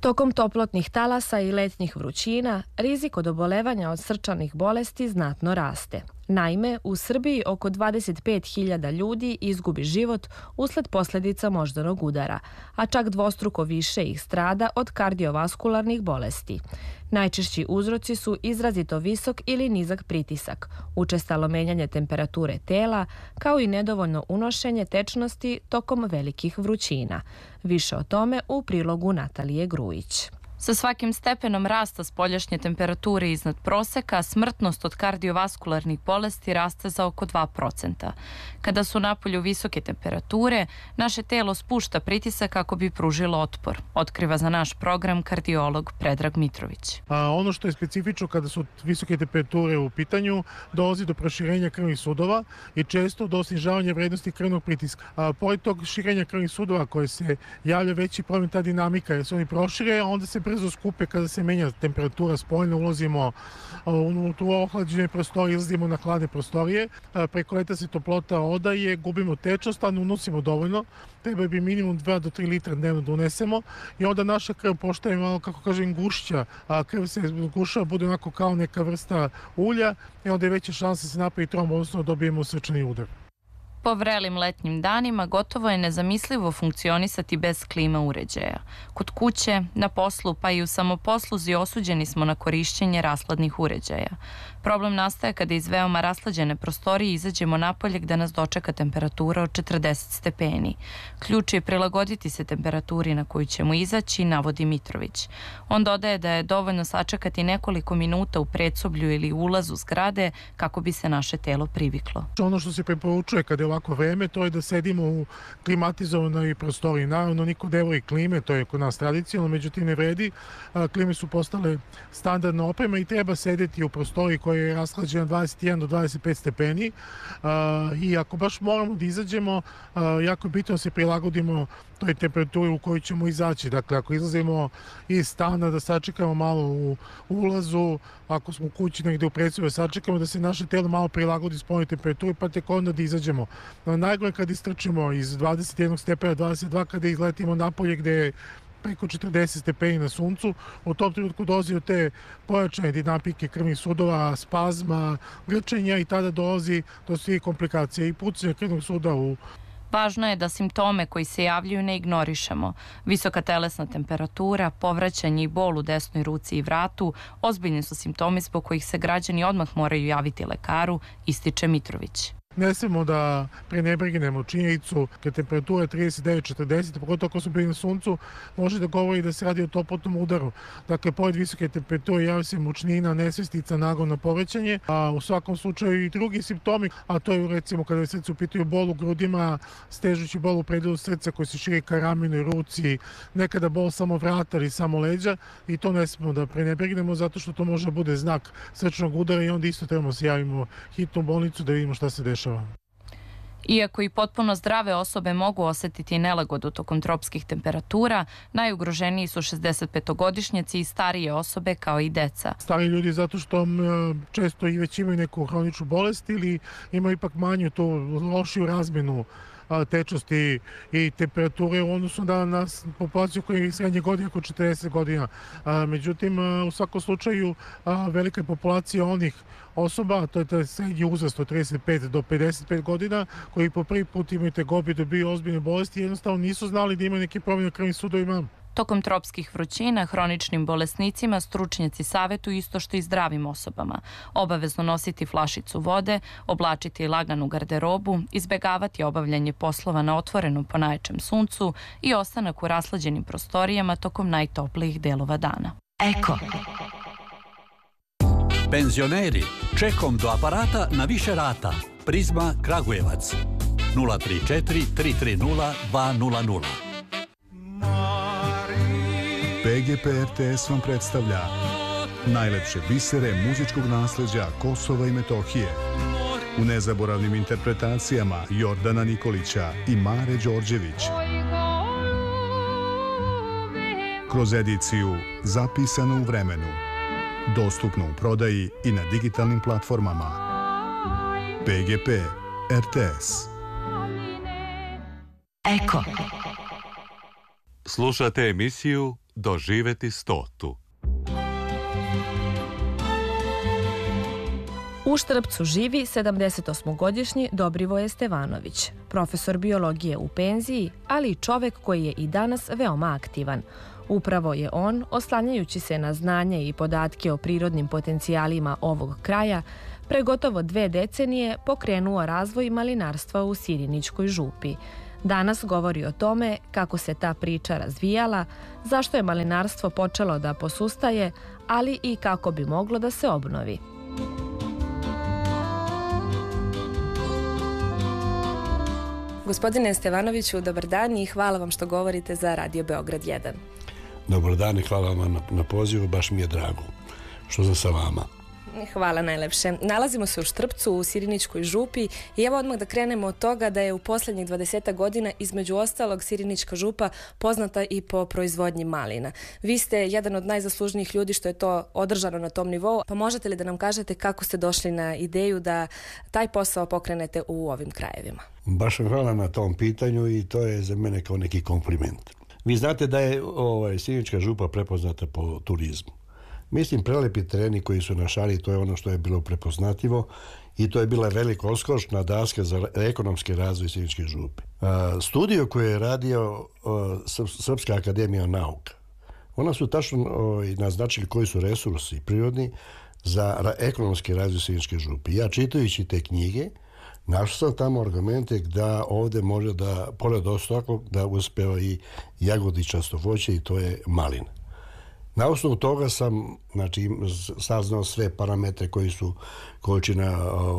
Tokom toplotnih talasa i letnjih vrućina, rizik od obolevanja od srčanih bolesti znatno raste. Naime, u Srbiji oko 25.000 ljudi izgubi život usled posljedica moždanog udara, a čak dvostruko više ih strada od kardiovaskularnih bolesti. Najčešći uzroci su izrazito visok ili nizak pritisak, učestalo menjanje temperature tela, kao i nedovoljno unošenje tečnosti tokom velikih vrućina. Više o tome u prilogu Natalije Grujić. Sa svakim stepenom rasta spoljašnje temperature iznad proseka, smrtnost od kardiovaskularnih bolesti raste za oko 2%. Kada su napolju visoke temperature, naše telo spušta pritisak kako bi pružilo otpor, otkriva za naš program kardiolog Predrag Mitrović. Ono što je specifično kada su visoke temperature u pitanju, dolazi do proširenja krvnih sudova i često do snižavanja vrednosti krvnog pritiska. Pored tog širenja krvnih sudova koje se javlja veći problem ta dinamika, jer se oni prošire, onda se brzo skupe kada se menja temperatura spoljno, ulazimo u ohlađene prostorije, izlazimo na hladne prostorije, preko leta se toplota odaje, gubimo tečnost, a ne unosimo dovoljno, treba bi minimum 2 do 3 litra dnevno da unesemo i onda naša krv postaje malo, kako kažem, gušća, a krv se gušava, bude onako kao neka vrsta ulja i onda je veća šansa da se napravi tromb, odnosno dobijemo srčani udar. Po vrelim letnjim danima gotovo je nezamislivo funkcionisati bez klima uređaja. Kod kuće, na poslu pa i u samoposluzi osuđeni smo na korišćenje rashladnih uređaja. Problem nastaje kada iz veoma raslađene prostorije izađemo napolje gde nas dočeka temperatura od 40 stepeni. Ključ je prilagoditi se temperaturi na koju ćemo izaći, navodi Mitrović. On dodaje da je dovoljno sačekati nekoliko minuta u predsoblju ili ulazu zgrade kako bi se naše telo priviklo. Ono što se preporučuje kada je ovako vreme, to je da sedimo u klimatizovanoj prostoriji. Naravno, niko ne voli klime, to je kod nas tradicionalno, međutim ne vredi. Klime su postale standardna oprema i treba sedeti u prostoriji koja je rashlađena 21 do 25 stepeni. I ako baš moramo da izađemo, jako je bitno da se prilagodimo toj temperaturi u kojoj ćemo izaći. Dakle, ako izlazimo iz stana, da sačekamo malo u ulazu, ako smo u kući negde u predsoblju, sačekamo da se naše telo malo prilagodi spoljnoj temperaturi, pa tek onda da izađemo. Najgore kad istrčimo iz 21 stepena 22, kada izletimo napolje gde je preko 40 stepeni na suncu, u tom trenutku dolazi do te pojačane dinamike krvnih sudova, spazma, grčenja i tada dolazi do svih komplikacija i pucanja krvnog suda u... Važno je da simptome koji se javljaju ne ignorišemo. Visoka telesna temperatura, povraćanje i bol u desnoj ruci i vratu ozbiljni su simptomi zbog kojih se građani odmah moraju javiti lekaru, ističe Mitrović. Ne smemo da prenebrignemo činjenicu kad temperatura je 39-40, pogotovo ako smo bili na suncu, može da govori da se radi o toplotnom udaru. Dakle, pored visoke temperature javlja se mučnina, nesvestica, naglo povraćanje, a u svakom slučaju i drugi simptomi, a to je recimo kada je srce u pitanju bol u grudima, stežući bol u predelu srca koji se širi ka ramenu i ruci, nekada bol samo vrata ili samo leđa i to ne smemo da prenebrignemo zato što to može da bude znak srčnog udara i onda isto trebamo se javimo hitnu bolnicu da vidimo šta se dešava. Iako i potpuno zdrave osobe mogu osetiti nelagodu tokom tropskih temperatura, najugroženiji su 65-godišnjaci i starije osobe kao i deca. Stari ljudi zato što često i već imaju neku hroničnu bolest ili imaju ipak manju tu lošiju razmenu tečnosti i temperature u odnosu na populaciju koja je srednje godine oko 40 godina. Međutim, u svakom slučaju velika je populacija onih osoba, to je taj srednji uzrast od 35 do 55 godina, koji po prvi put imaju tegobe, dobiju ozbiljne bolesti i jednostavno nisu znali da imaju neke promjene u krvnim sudovima. Tokom tropskih vrućina hroničnim bolesnicima stručnjaci savetuju isto što i zdravim osobama. Obavezno nositi flašicu vode, oblačiti laganu garderobu, izbegavati obavljanje poslova na otvorenom po najjačem suncu i ostanak u raslađenim prostorijama tokom najtoplijih delova dana. Eko. Penzioneri, čekom do aparata na više rata. Prizma Kragujevac 034 330 200. PGP RTS vam predstavlja najlepše bisere muzičkog nasleđa Kosova i Metohije u nezaboravnim interpretacijama Jordana Nikolića i Mare Đorđević. Kroz ediciju Zapisano u vremenu, dostupno u prodaji i na digitalnim platformama. PGP RTS. Eko. Slušate emisiju doživeti 100. U Štrpcu živi 78-godišnji Dobrivoje Stevanović, profesor biologije u penziji, ali i čovek koji je i danas veoma aktivan. Upravo je on, oslanjajući se na znanje i podatke o prirodnim potencijalima ovog kraja, pre gotovo 2 decenije pokrenuo razvoj malinarstva u Sirinićkoj župi. Danas govori o tome kako se ta priča razvijala, zašto je malinarstvo počelo da posustaje, ali i kako bi moglo da se obnovi. Gospodine Stevanoviću, dobar dan i hvala vam što govorite za Radio Beograd 1. Dobar dan i hvala vam na pozivu, baš mi je drago što sam sa vama. Hvala najlepše. Nalazimo se u Štrpcu, u Sirinićkoj župi i evo odmah da krenemo od toga da je u posljednjih 20 godina između ostalog Sirinićka župa poznata i po proizvodnji malina. Vi ste jedan od najzaslužnijih ljudi što je to održano na tom nivou, pa možete li da nam kažete kako ste došli na ideju da taj posao pokrenete u ovim krajevima? Baš vam hvala na tom pitanju i to je za mene kao neki kompliment. Vi znate da je Sirinićka župa prepoznata po turizmu. Mislim, prelepi tereni koji su na šari, to je ono što je bilo prepoznatljivo i to je bila velika odskočna daska za ekonomski razvoj Sirinićke župe. Studio koje je radio Srpska akademija nauka, ona su tačno naznačili koji su resursi prirodni za ekonomski razvoj Sirinićke župe. Ja čitajući te knjige, našao sam tamo argumente da ovdje može da, pored ostalog, da uspeva i jagodičasto voće i to je malina. Na osnovu toga sam saznao sve parametre koji su količina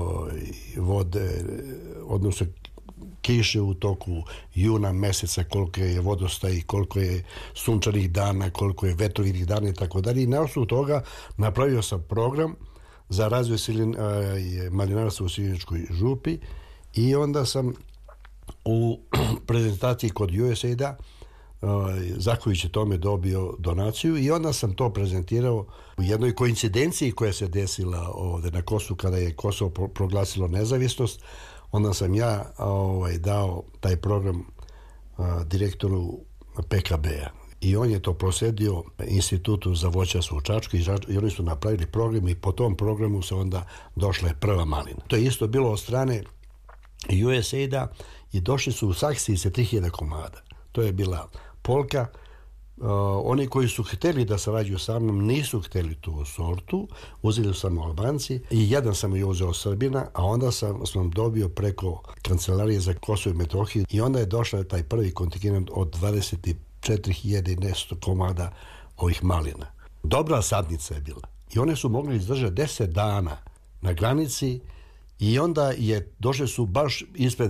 vode, odnosno kiše u toku juna meseca, koliko je vodostaj, koliko je sunčanih dana, koliko je vetrovitih dana i tako dalje. I na osnovu toga napravio sam program za razvoj malinarstva u Sirinićkoj župi i onda sam u prezentaciji kod USAID-a zahvaljujući tome dobio donaciju i onda sam to prezentirao u jednoj koincidenciji koja se desila ovdje na Kosovu kada je Kosovo proglasilo nezavisnost. Onda sam ja dao taj program direktoru PKB-a i on je to prosledio Institutu za voćarstvo u Čačku i oni su napravili program i po tom programu se onda došla je prva malina. To je isto bilo od strane USAID-a i došli su u Saksiji sa 3000 komada. To je bila polka. Oni koji su htjeli da sarađuju sa mnom nisu htjeli tu sortu, uzeli su samo Albanci i jedan sam je uzeo Srbina, a onda sam dobio preko Kancelarije za Kosovo i Metohiju i onda je došao taj prvi kontingent od 24.000 i nešto komada ovih malina. Dobra sadnica je bila i one su mogli izdržati 10 dana na granici i onda došli su baš ispred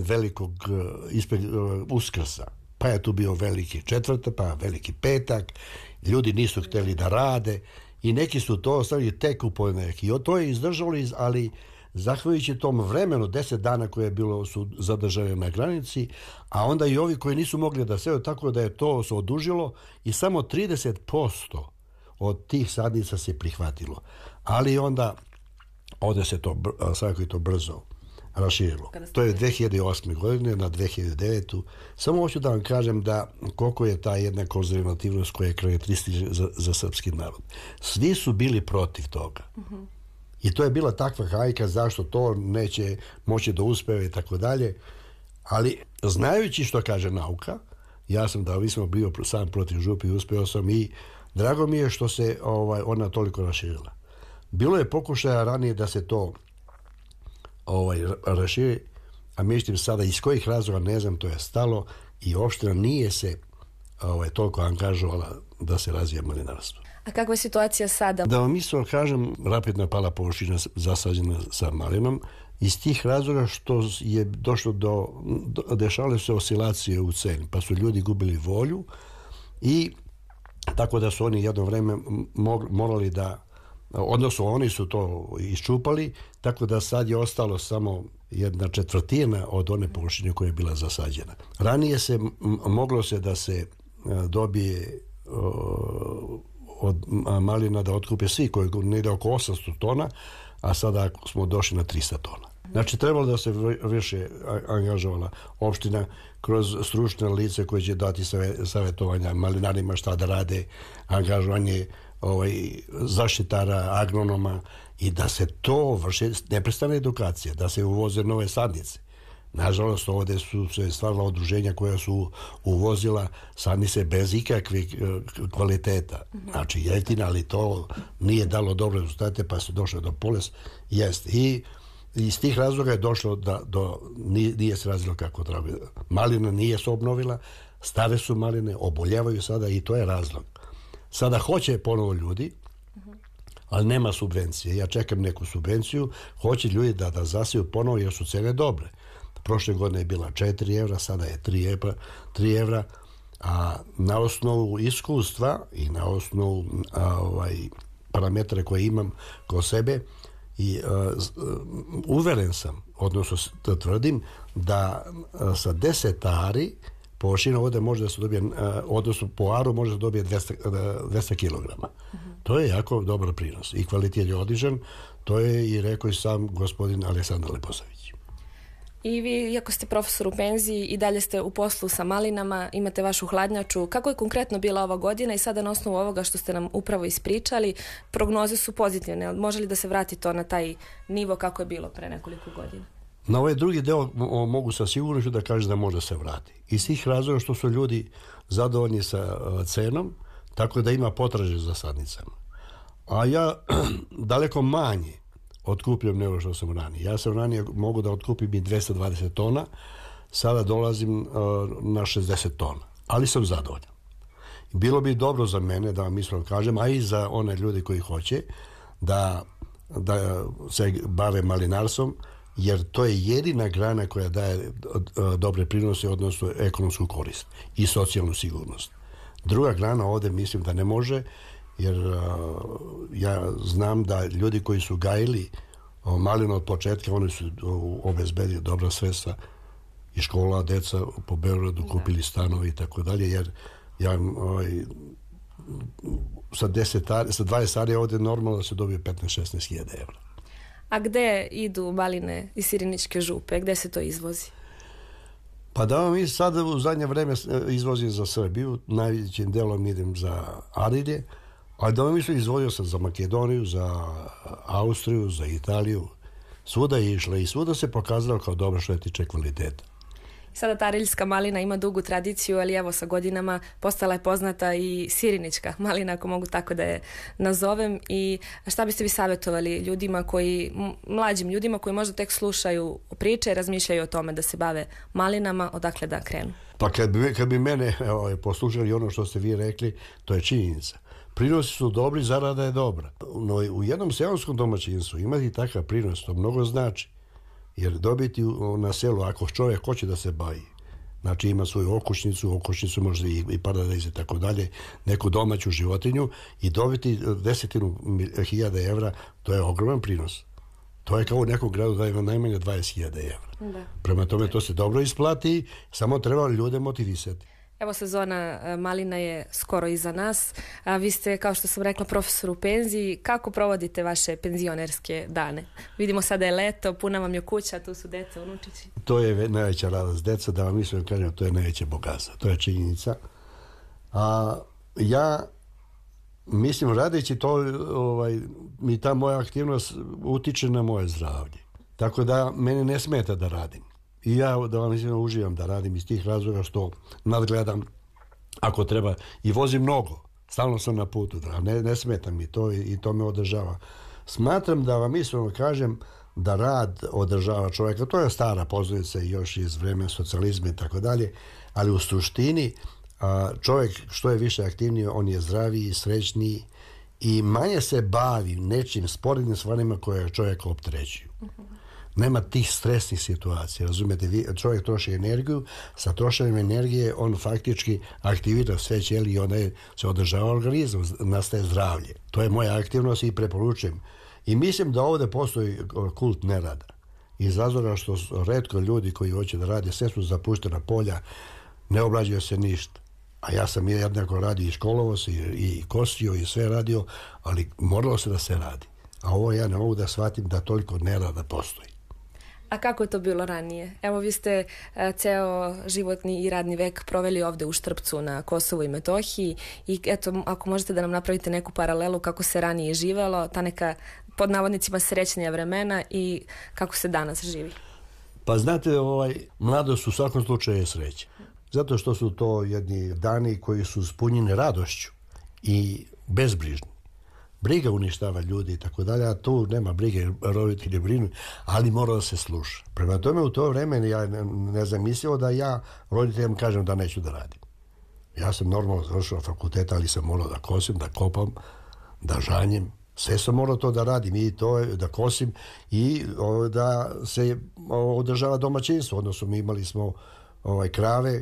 Uskrsa. Pa je tu bio veliki četvrtak, pa veliki petak, ljudi nisu htjeli da rade i neki su to ostavili tek u ponedjeljak. I to je izdržalo, ali zahvaljujući tom vremenu, 10 dana koje je bilo su zadržane na granici, a onda i ovi koji nisu mogli da sede, tako da je to se odužilo i samo 30% od tih sadnica se prihvatilo. Ali onda ovdje se to, svakako je to brzo raširilo. To je 2008. godine na 2009. Samo hoću da vam kažem da koliko je ta jedna konzervativnost koja je karakteristična za srpski narod. Svi su bili protiv toga. I to je bila takva hajka zašto to neće moći da uspeva i tako dalje. Ali znajući što kaže nauka, ja sam da smo bio sam protiv župe i uspeo sam i drago mi je što se ona toliko raširila. Bilo je pokušaja ranije da se to raširi, a međutim sada iz kojih razloga ne znam, to je stalo i opština nije se toliko angažovala da se razvija malinarstvo. A kakva je situacija sada? Da vam isto kažem, rapidno pala površina zasađena sa malinom iz tih razloga što je došlo dešavale se oscilacije u ceni, pa su ljudi gubili volju i tako da su oni jedno vreme morali da, odnosno oni su to iščupali, tako da sad je ostalo samo 1/4 od one površine koja je bila zasađena. Ranije se moglo se da se dobije od malina da otkupe svi koji ne ide oko 800 tona, a sada smo došli na 300 tona. Znači, trebalo da se više angažovala opština kroz stručne lice koje će dati savjetovanja malinarima šta da rade, angažovanje zaštitara, agronoma i da se to vrši, neprestana edukacija, da se uvoze nove sadnice. Nažalost, ovdje su se stvarala udruženja koja su uvozila sadnice bez ikakvih kvaliteta. Znači, jeftina, ali to nije dalo dobre rezultate, pa se došlo do poles. Jest. I iz tih razloga je došlo nije se razvilo kako treba. Malina nije se obnovila, stare su maline, oboljevaju sada i to je razlog. Sada hoće ponovo ljudi, ali nema subvencije. Ja čekam neku subvenciju, hoće ljudi da zasiju ponovo jer su cene dobre. Prošle godine je bila 4 evra, sada je 3 evra, a na osnovu iskustva i na osnovu parametre koje imam kod sebe i uveren sam, odnosno tvrdim da sa 10 ari površina ovdje može da se dobije, odnosno po aru može da dobije 200 kilograma. To je jako dobar prinos i kvalitet je odličan, to je i rekao i sam gospodin Aleksandar Leposavić. I vi, iako ste profesor u penziji, i dalje ste u poslu sa malinama, imate vašu hladnjaču. Kako je konkretno bila ova godina i sada na osnovu ovoga što ste nam upravo ispričali, prognoze su pozitivne. Može li da se vrati to na taj nivo kako je bilo pre nekoliko godina? Na ovaj drugi deo mogu sa sigurnošću da kažem da može se vrati. Iz tih razloga što su ljudi zadovoljni sa cenom, tako da ima potraže za sadnicama. A ja daleko manje otkupljam nego što sam ranije. Ja sam ranije mogu da otkupim i 220 tona, sada dolazim na 60 tona, ali sam zadovoljan. Bilo bi dobro za mene, da vam ispravno kažem, a i za one ljudi koji hoće, da se bave malinarstvom, jer to je jedina grana koja daje dobre prinose, odnosno ekonomsku korist i socijalnu sigurnost. Druga grana ovdje mislim da ne može, jer ja znam da ljudi koji su gajili malinu od početka, oni su obezbedili dobra sredstva i škola, deca po Beogradu kupili stanovi i tako dalje, jer ja sa 20 ari ovdje normalno da se dobije 15-16 hiljada evra. A gde idu maline iz Sirinićke župe? Gde se to izvozi? Pa da vam sada u zadnje vreme izvozim za Srbiju, najvećim delom idem za Arilje, ali da vam izvozio sam za Makedoniju, za Austriju, za Italiju. Svuda je išla i svuda se pokazalo kao dobro što je tiče kvaliteta. Sada ta ariljska malina ima dugu tradiciju, ali evo sa godinama postala je poznata i sirinićka malina, ako mogu tako da je nazovem. I šta biste vi savjetovali mlađim ljudima koji možda tek slušaju priče i razmišljaju o tome da se bave malinama, odakle da krenu? Pa kad bi mene poslušali ono što ste vi rekli, to je činjenica. Prinosi su dobri, zarada je dobra. No, u jednom seoskom domaćinstvu imati takav prinos, to mnogo znači. Jer dobiti na selu, ako čovjek hoće da se bavi, znači ima svoju okućnicu možda i paradajz i tako dalje, neku domaću životinju i dobiti 10.000 evra, to je ogroman prinos. To je kao u nekom gradu da ima najmanje 20.000 evra. Da. Prema tome to se dobro isplati, samo treba ljude motivisati. Evo, sezona malina je skoro iza nas, a vi ste, kao što sam rekla, profesor u penziji. Kako provodite vaše penzionerske dane? Vidimo sada je leto, puna vam je kuća, tu su deca, unučići. To je najveća radost deca, da vam mislim kažem, to je najveće bogatstvo, to je činjenica. A ja mislim, radeći to, mi ta moja aktivnost utiče na moje zdravlje. Tako da mene ne smeta da radim. I ja, da vam mislim, uživam da radim iz tih razloga što nadgledam ako treba i vozim mnogo. Stalno sam na putu, ne smeta mi to i to me održava. Smatram da vam iskreno kažem da rad održava čovjeka. To je stara poslovica još iz vremena socijalizma i tako dalje, ali u suštini čovjek što je više aktivniji, on je zdraviji, srećniji i manje se bavi nečim sporednim stvarima koje čovjeka opterećuju. Nema tih stresnih situacija, razumijete, čovjek troši energiju, sa trošenjem energije on faktički aktivira sve ćelije i onda se održava organizam, nastaje zdravlje. To je moja aktivnost i preporučujem. I mislim da ovdje postoji kult nerada. Iz razloga što retko ljudi koji hoće da rade, sve su zapuštena polja, ne obrađuje se ništa. A ja sam jednako radio i školovo se i kosio i sve radio, ali moralo se da se radi. A ovo ja ne mogu da shvatim da toliko nerada postoji. A kako je to bilo ranije? Evo, vi ste ceo životni i radni vek proveli ovde u Štrpcu na Kosovu i Metohiji i eto, ako možete da nam napravite neku paralelu kako se ranije živelo, ta neka pod navodnicima srećnija vremena i kako se danas živi. Pa znate, mladost u svakom slučaju je sreća. Zato što su to jedni dani koji su spunjeni radošću i bezbrižni. Briga uništava ljudi i tako dalje, a tu nema brige, roditelji brinu, ali mora da se sluša. Prema tome, u to vreme ja ne znam, mislio da ja roditeljima kažem da neću da radim. Ja sam normalno završio fakultet, ali sam morao da kosim, da kopam, da žanjem. Sve sam morao to da radim i to da kosim i da se održava domaćinstvo. Odnosno, mi imali smo krave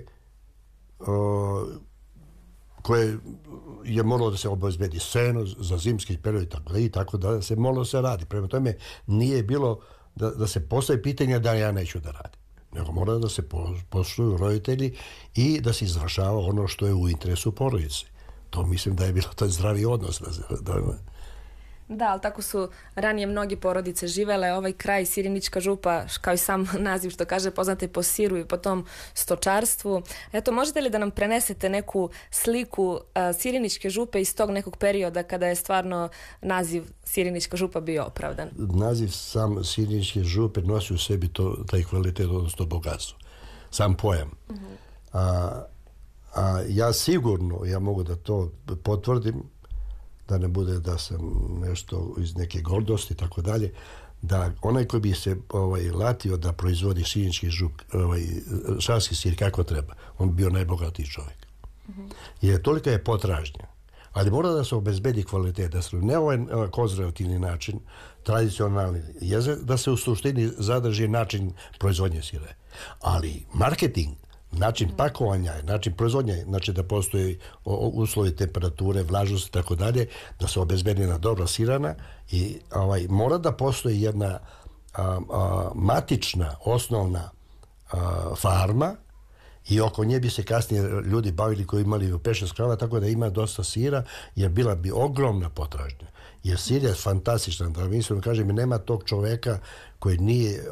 koje je moralo da se obezbedi seno za zimski period i tako da se moralo se radi. Prema tome nije bilo da se postavi pitanje da ja neću da radim. Nego mora da se poslušaju roditelji i da se izvršava ono što je u interesu porodice. To mislim da je bilo taj zdravi odnos. Da, ali tako su ranije mnogi porodice živele. Ovaj kraj, Sirinićka župa, kao i sam naziv što kaže, poznate po siru i po tom stočarstvu. Eto, možete li da nam prenesete neku sliku Sirinićke župe iz tog nekog perioda kada je stvarno naziv Sirinićka župa bio opravdan? Naziv sam Sirinićke župe nosi u sebi taj kvalitet, odnosno bogatstvo. Sam pojam. Ja sigurno, ja mogu da to potvrdim, da ne bude da sam nešto iz neke gordosti i tako dalje, da onaj koji bi se latio da proizvodi Sirinićki žup, šarski sir kako treba, on bi bio najbogatiji čovjek. Jer tolika je potražnja. Ali mora da se obezbedi kvalitet, da se ne ovaj konzervativni način, tradicionalni, da se u suštini zadrži način proizvodnje sira. Ali marketing, način pakovanja, način proizvodnje, znači da postoji uslovi temperature, vlažnosti i tako dalje, da se obezbedi jedna dobra sirana i mora da postoji jedna matična, osnovna farma i oko nje bi se kasnije ljudi bavili koji imali 5-6 krava, tako da ima dosta sira, jer bila bi ogromna potražnja. Jer sir je fantastičan, da mislim, kažem, nema tog čoveka koji nije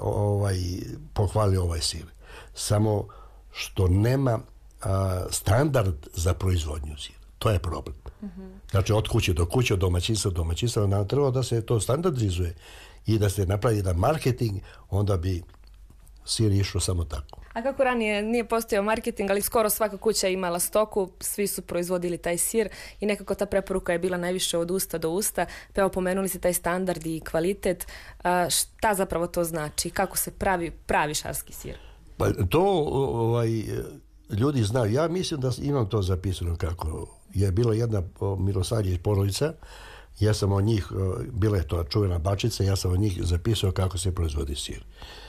pohvalio ovaj sir. Samo što nema standard za proizvodnju sira. To je problem. Znači, od kuće do kuće, od domaćinstva do domaćinstva, nam treba da se to standardizuje i da se napravi jedan marketing, onda bi sir išao samo tako. A kako ranije nije postojao marketing, ali skoro svaka kuća je imala stoku, svi su proizvodili taj sir i nekako ta preporuka je bila najviše od usta do usta. Pa evo, pomenuli ste taj standard i kvalitet. Šta zapravo to znači? Kako se pravi šarski sir? Pa to ljudi znaju. Ja mislim da imam to zapisano kako je bila jedna Milosavljević porodica. Ja sam od njih, bila je to čuvena bačica, ja sam od njih zapisao kako se proizvodi sir.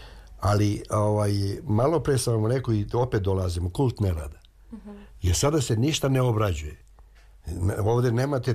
Ali malo pre sam vam rekao i opet dolazimo, kult nerada. Jer sada se ništa ne obrađuje. Ovdje nemate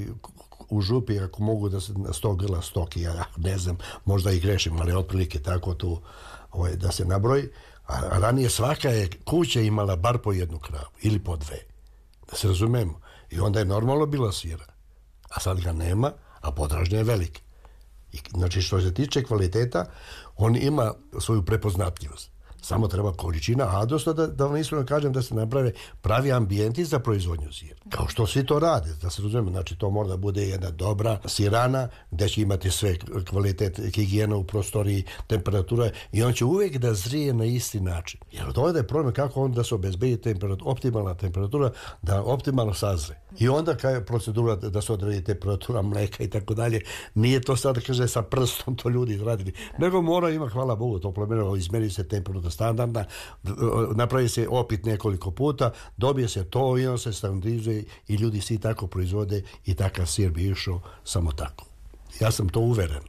u župi, ako mogu da se na 100 grla stoki, ja ne znam, možda i grešim, ali otprilike tako tu da se nabroji. A ranije svaka je kuća imala bar po jednu kravu ili po dve. Da se razumemo. I onda je normalno bila sira. A sad ga nema, a potražnja je velika. Znači, što se tiče kvaliteta, on ima svoju prepoznatljivost. Samo treba količina, a dosta da vam iskreno kažem da se naprave pravi ambijenti za proizvodnju sira. Kao što svi to rade, da se razumemo. Znači, to mora da bude jedna dobra sirana, gde će imati sve kvalitet, higijena u prostoriji, temperatura i on će uvijek da zrije na isti način. Jer od ovdje je problem kako onda se obezbedi optimalna temperatura, da optimalno sazre. I onda kada je procedura da se odredi temperatura mleka i tako dalje, nije to sad, kaže, sa prstom to ljudi radili. Nego mora ima, hvala Bogu, toplomjerno, izmeri se temperatura standardna, napravi se opit nekoliko puta, dobije se to i on se standardizuje i ljudi svi tako proizvode i takav sir bi išao samo tako. Ja sam to uveren.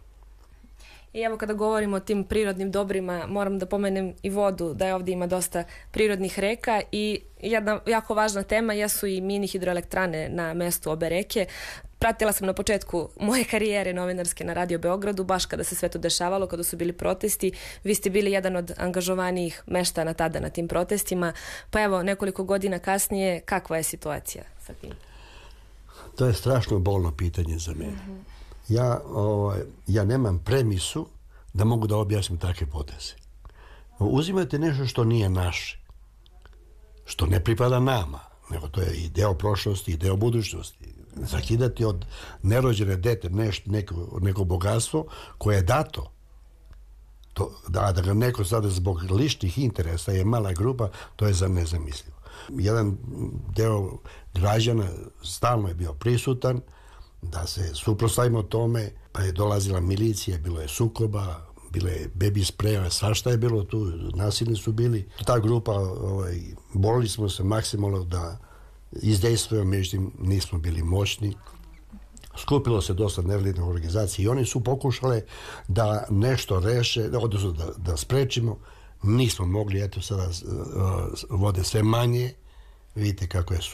I evo, kada govorimo o tim prirodnim dobrima, moram da pomenem i vodu, da je ovdje ima dosta prirodnih reka i jedna jako važna tema jesu i mini hidroelektrane na mestu obe reke. Pratila sam na početku moje karijere novinarske na Radio Beogradu, baš kada se sve to dešavalo, kada su bili protesti. Vi ste bili jedan od angažovanijih meštana tada na tim protestima. Pa evo, nekoliko godina kasnije, kakva je situacija sa tim? To je strašno bolno pitanje za mene. Ja nemam premisu da mogu da objasnim takve poteze. Uzimate nešto što nije naše, što ne pripada nama, nego to je i deo prošlosti i deo budućnosti. Zakidati od nerođene dete neko bogatstvo koje je dato, da ga neko sada zbog ličnih interesa je mala grupa, to je za nezamislivo. Jedan deo građana stalno je bio prisutan da se suprotstavimo tome, pa je dolazila milicija, bilo je sukoba, bile je baby spreja, svašta je bilo tu, nasilni su bili. Ta grupa, borili smo se maksimalno da izdejstvujemo, međutim nismo bili moćni. Skupilo se dosta nevladnih organizacija i oni su pokušale da nešto reše, odnosno da sprečimo. Nismo mogli, eto sada vode sve manje, vidite kako je